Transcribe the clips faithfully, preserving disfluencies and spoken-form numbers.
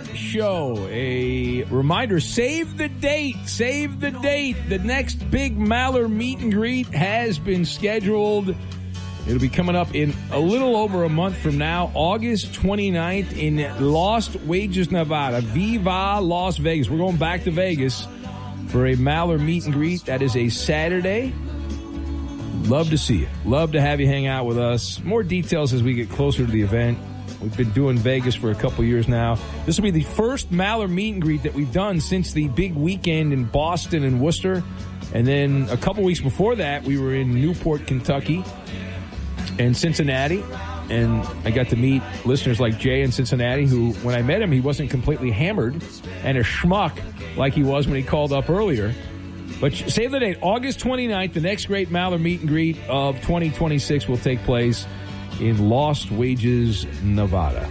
show. A reminder, save the date. Save the date. The next big Maller meet and greet has been scheduled. It'll be coming up in a little over a month from now, August twenty-ninth in Las Vegas, Nevada. Viva Las Vegas. We're going back to Vegas for a Maller meet and greet. That is a Saturday. Love to see you. Love to have you hang out with us. More details as we get closer to the event. We've been doing Vegas for a couple years now. This will be the first Maller meet and greet that we've done since the big weekend in Boston and Worcester. And then a couple weeks before that, we were in Newport, Kentucky and Cincinnati. And I got to meet listeners like Jay in Cincinnati, who, when I met him, he wasn't completely hammered and a schmuck like he was when he called up earlier. But save the date, August twenty-ninth, the next great Maller meet and greet of twenty twenty-six will take place in Las Vegas, Nevada.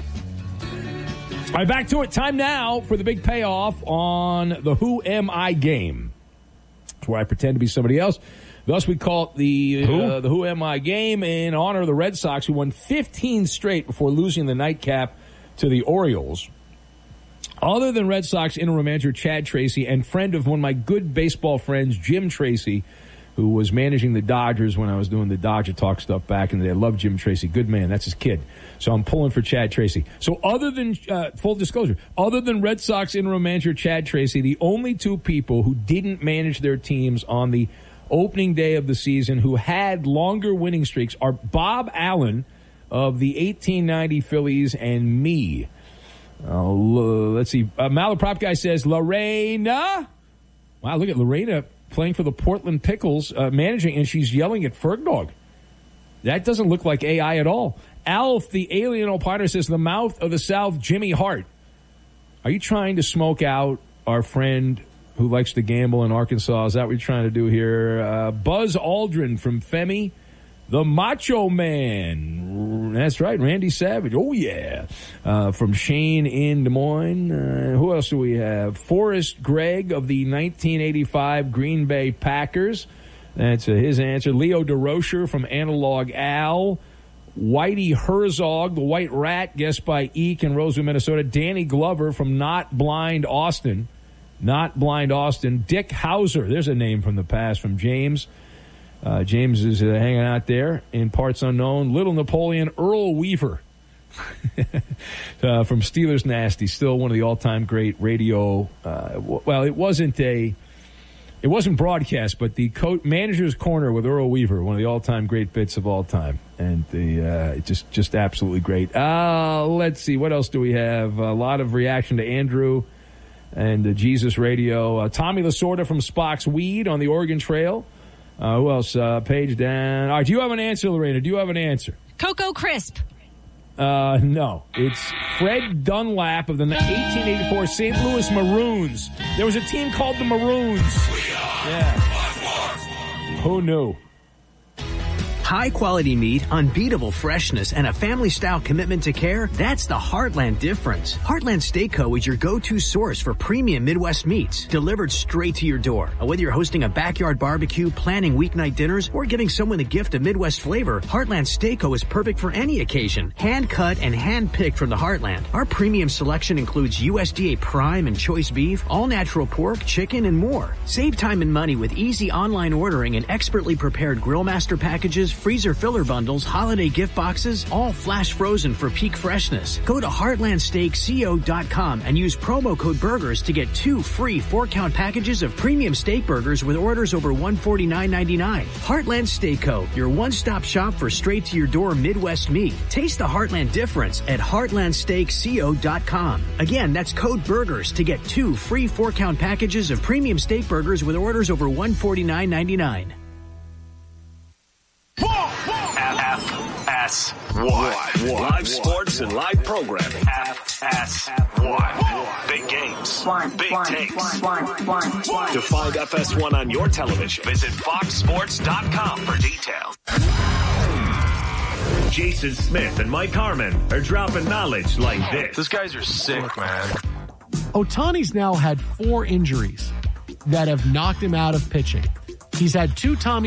All right, back to it. Time now for the big payoff on the Who Am I game. It's where I pretend to be somebody else. Thus, we call it the Who? Uh, the Who Am I game in honor of the Red Sox, who won fifteen straight before losing the nightcap to the Orioles. Other than Red Sox interim manager Chad Tracy and friend of one of my good baseball friends, Jim Tracy, who was managing the Dodgers when I was doing the Dodger Talk stuff back in the day. I love Jim Tracy. Good man. That's his kid. So I'm pulling for Chad Tracy. So other than, uh, full disclosure, other than Red Sox interim manager Chad Tracy, the only two people who didn't manage their teams on the opening day of the season who had longer winning streaks are Bob Allen of the eighteen ninety Phillies and me. Uh, let's see. Uh, Malaprop guy says, Lorena. Wow, look at Lorena playing for the Portland Pickles, uh, managing, and she's yelling at Fergdog. That doesn't look like A I at all. Alf, the alien opiner, says, the mouth of the South, Jimmy Hart. Are you trying to smoke out our friend who likes to gamble in Arkansas? Is that what you're trying to do here? Uh, Buzz Aldrin from Femi. The Macho Man. That's right, Randy Savage. Oh, yeah. Uh, from Shane in Des Moines. Uh, who else do we have? Forrest Gregg of the nineteen eighty-five Green Bay Packers. That's uh, his answer. Leo DeRocher from Analog Al. Whitey Herzog, the White Rat, guessed by Eek in Roseville, Minnesota. Danny Glover from Not Blind Austin. Not Blind Austin. Dick Hauser. There's a name from the past from James. Uh, James is uh, hanging out there in parts unknown. Little Napoleon, Earl Weaver uh, from Steelers Nasty, still one of the all-time great radio. Uh, w- well, it wasn't a, it wasn't broadcast, but the co- manager's corner with Earl Weaver, one of the all-time great bits of all time, and the uh, just just absolutely great. Uh, let's see, what else do we have? A lot of reaction to Andrew and uh, Jesus Radio. Uh, Tommy Lasorda from Spock's Weed on the Oregon Trail. Uh, who else? Uh, page down. All right, do you have an answer, Lorena? Do you have an answer? Cocoa Crisp. Uh, no. It's Fred Dunlap of the eighteen eighty-four Saint Louis Maroons. There was a team called the Maroons. Yeah. Who knew? High-quality meat, unbeatable freshness, and a family-style commitment to care, that's the Heartland difference. Heartland Steak Co. is your go-to source for premium Midwest meats, delivered straight to your door. Whether you're hosting a backyard barbecue, planning weeknight dinners, or giving someone the gift of Midwest flavor, Heartland Steak Co. is perfect for any occasion. Hand-cut and hand-picked from the Heartland. Our premium selection includes U S D A prime and choice beef, all-natural pork, chicken, and more. Save time and money with easy online ordering and expertly prepared Grillmaster packages, freezer filler bundles, holiday gift boxes, all flash frozen for peak freshness. Go to heartland steak co dot com and use promo code BURGERS to get two free four-count packages of premium steak burgers with orders over one hundred forty-nine ninety-nine. Heartland Steak Co., your one-stop shop for straight-to-your-door Midwest meat. Taste the Heartland difference at heartland steak co dot com. Again, that's code BURGERS to get two free four-count packages of premium steak burgers with orders over one hundred forty-nine ninety-nine. F S one. Live sports and live programming. F S one. Big games. Big takes. To find F S one on your television, visit fox sports dot com for details. Jason Smith and Mike Harmon are dropping knowledge like this. Those guys are sick, man. Ohtani's now had four injuries that have knocked him out of pitching. He's had two Tommy